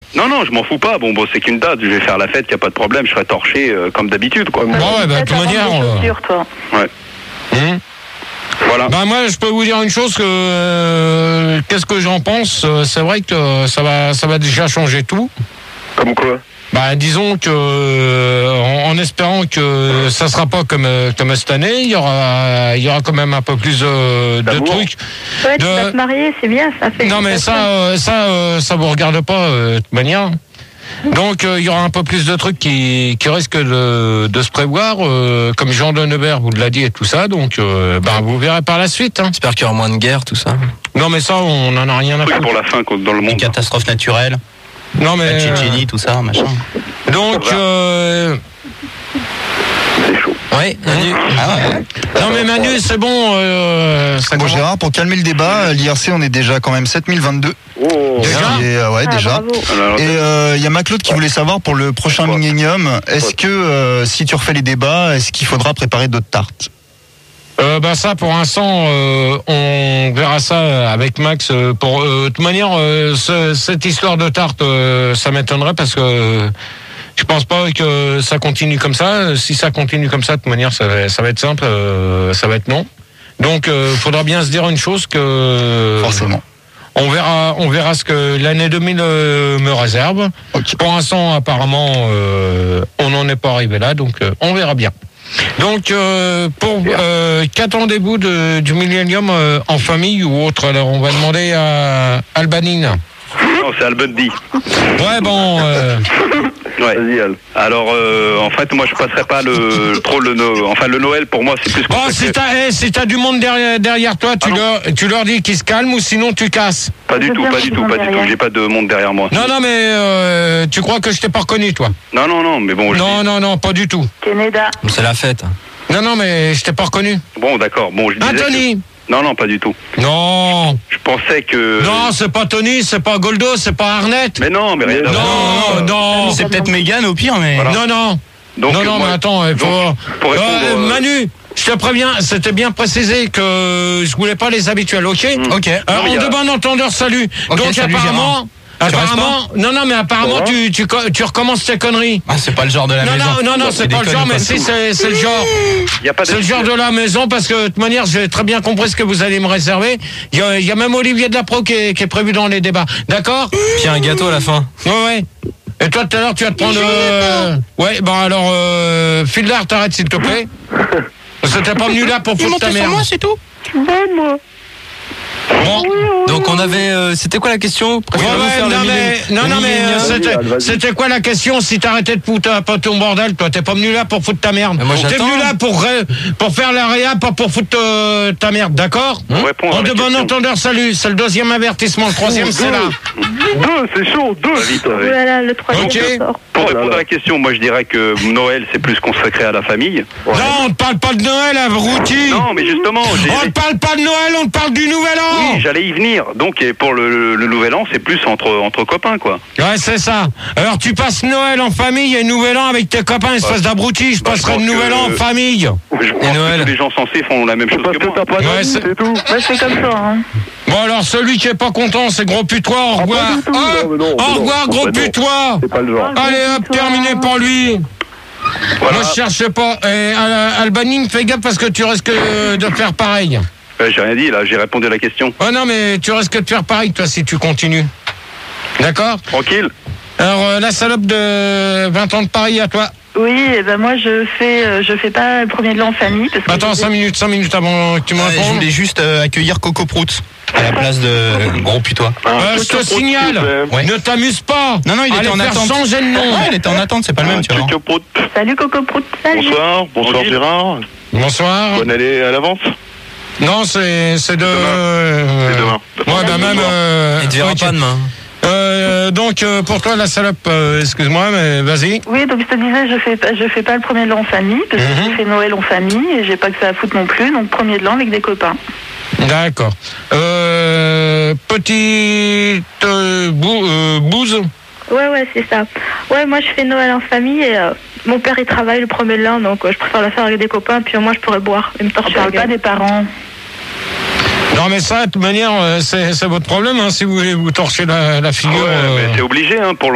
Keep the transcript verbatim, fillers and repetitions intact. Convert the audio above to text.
Non, non, je m'en fous pas. Bon, bon, c'est qu'une date. Je vais faire la fête, y a pas de problème. Je serai torché euh, comme d'habitude, quoi. Bon, ouais, bah, de toute manière. C'est sûr, toi. Ouais. Hum. Voilà. Bah moi, je peux vous dire une chose que euh, qu'est-ce que j'en pense. C'est vrai que ça va, ça va déjà changer tout. Comme quoi? Bah, disons que, euh, en, en espérant que ça sera pas comme comme cette année, il y aura, il y aura quand même un peu plus euh, de trucs. Ouais, tu de... vas te marier, c'est bien, ça fait. Non, mais ça, euh, ça, euh, ça vous regarde pas euh, de toute manière. Donc, euh, il y aura un peu plus de trucs qui, qui risquent de, de se prévoir, euh, comme Jean de Neubert vous l'a dit et tout ça. Donc, euh, ben, vous verrez par la suite. Hein. J'espère qu'il y aura moins de guerre, tout ça. Non, mais ça, on en a rien à foutre. Pour la fin, dans le monde. Des catastrophes naturelles. Non, mais. La Tchétchénie, tout ça, machin. Donc, euh... c'est chaud. Oui, Manu. Ah ouais. Non, mais Manu, c'est bon. Euh, ça Bon, commence. Gérard, pour calmer le débat, l'I R C, on est déjà quand même sept mille vingt-deux. Oh. Déjà Et, euh, ouais, Ah, déjà. bravo. Alors, Et il euh, y a Maclaude qui voulait savoir pour le prochain Quoi millénium, est-ce Quoi que euh, si tu refais les débats, est-ce qu'il faudra préparer d'autres tartes? Euh, bah ça, pour l'instant, euh, on verra ça avec Max. Euh, pour euh, de toute manière, euh, ce, cette histoire de tarte, euh, ça m'étonnerait parce que euh, je pense pas que ça continue comme ça. Si ça continue comme ça, de toute manière, ça, va- ça va être simple, euh, ça va être non. Donc, euh, faudra bien se dire une chose que Forcément. on verra, on verra ce que l'année deux mille euh, me réserve. Ok. Pour l'instant, apparemment, euh, on n'en est pas arrivé là, donc euh, on verra bien. Donc, euh, pour euh, qu'attendez-vous de, du millénium euh, en famille ou autre? Alors, on va demander à Albanine. non, c'est Al Bundy. Ouais, bon. Euh, Ouais. Alors, euh, en fait, moi, je passerai pas le trop le Noël. Enfin, le Noël pour moi, c'est plus. bon, consacré- si t'as, eh, si t'as du monde derrière, derrière toi, tu, Ah non. leur, tu leur dis qu'ils se calment ou sinon tu casses. Pas du Je tout, veux pas bien du qu'on tout, se pas demande du tout. derrière. J'ai pas de monde derrière moi. Non, non, mais euh, tu crois que je t'ai pas reconnu, toi? Non, non, non, mais bon. je Non, dis- non, non, pas du tout. Canada. C'est la fête. Non, non, mais je t'ai pas reconnu. Bon, d'accord. Bon, je disais Anthony. que- Non, non, pas du tout. Non. Je pensais que. Non, c'est pas Tony, c'est pas Goldo, c'est pas Arnett. Mais non, mais rien à voir. Non, non. C'est peut-être Mégane au pire, mais. Voilà. Non, non. Donc, non, non, moi- mais attends, il faut. donc, pour répondre, Euh, euh, Manu, je te préviens, c'était bien précisé que je voulais pas les habituels, ok? Ok. Alors, Non, il y on a- de bon entendeur, salut. Ok, Donc, salut, apparemment. Tu restes Apparemment, non, non, mais apparemment, tu, tu, co- tu recommences tes conneries. Ah, c'est pas le genre de la Non, maison. non, non, non, c'est pas le déconnes genre, ou mais pas? si, c'est c'est le genre. Il y a pas C'est le genre de d'habitude. la maison parce que de toute manière, j'ai très bien compris ce que vous allez me réserver. Il y a, il y a même Olivier Delapro qui est, qui est prévu dans les débats. D'accord? Puis un gâteau à la fin. Ouais, ouais. Et toi, tout à l'heure, tu vas te prendre... Euh... Ouais, bah alors, euh... Fildar, t'arrêtes, s'il te plaît. Parce que t'es pas venu là pour foutre ta merde. c'est tout. Bon. Donc on avait, euh, c'était quoi la question? Ouais, Préférez-vous ouais, faire le non, mais, millénium- non, le non, mais euh, millénium c'était, c'était quoi la question si t'arrêtais de foutre un peu ton bordel? Toi, t'es pas venu là pour foutre ta merde. Mais moi, T'es j'attends. venu là pour, ré- pour faire la réa, pas pour foutre euh, ta merde, d'accord? Pour répondre à En la de bon question. entendeur, salut. C'est le deuxième avertissement. Le troisième, c'est là. Deux, c'est chaud, deux. Vite, Oh ouais. là là, le troisième Ok. sort. Pour répondre à la question, moi, je dirais que Noël, c'est plus consacré à la famille. Non, on ne parle pas de Noël, abruti. Non, mais justement, j'ai- On ne parle pas de Noël, on parle du Nouvel An. oui, j'allais y venir. Donc, et pour le, le, le nouvel an, c'est plus entre, entre copains, quoi. Ouais, c'est ça. Alors, tu passes Noël en famille et Nouvel An avec tes copains, espèce d'abruti. Je Bah, je passerai le pense Nouvel que- An en famille. Je pense Noël. que tous les gens sensés font la même chose que moi. Ouais, c'est- Bah, c'est comme ça, hein. Bon, alors, celui qui est pas content, c'est gros putois. Au revoir. du tout. Hop, Non, mais non, au mais revoir, non, gros mais non. putois. C'est pas le genre. Allez, hop, putois. terminé pour lui. Voilà. Moi, je cherche pas. Et, Al- Albanine, fais gaffe parce que tu risques euh, de faire pareil. Euh, j'ai rien dit, là, j'ai répondu à la question. Oh non, mais tu risques de faire pareil, toi, si tu continues. D'accord? Tranquille. Alors, euh, la salope de vingt ans de Paris, à toi. Oui, et ben moi je fais euh, je fais pas le premier de l'an en famille parce que Attends, je- cinq minutes, cinq minutes avant que tu me Ouais, je répondes. voulais juste euh, accueillir Coco Prout à la place de Gros Putois. Euh, je te signale, Ouais. ne t'amuse pas. Non, non, il était Allez en faire attente. changer de nom. Ouais, il était en attente, c'est pas le même, tu vois. Salut Coco Prout, salut. Bonsoir, bonsoir Tranquille. Gérard. Bonsoir. Bonne année à l'avance. Non, c'est c'est de. euh, C'est demain. Ouais, bah même. euh, Il te verra ok. pas demain. Euh, donc euh, pour toi la salope, euh, excuse-moi, mais vas-y. Oui, donc je te disais, je fais pas, je fais pas le premier de l'an en famille parce que Mhm. je fais Noël en famille et j'ai pas que ça à foutre non plus, donc premier de l'an avec des copains. D'accord. Euh, petite euh, bou- euh, bouse. Ouais, ouais, c'est ça. Ouais, moi je fais Noël en famille et euh, mon père il travaille le premier de l'an, donc euh, je préfère le faire avec des copains, puis moi je pourrais boire et me torcher. On parle pas des parents. Non mais ça, de toute manière, euh, c'est c'est votre problème hein, si vous voulez vous torcher la, la figure. Ouais, euh. mais c'est obligé, hein, pour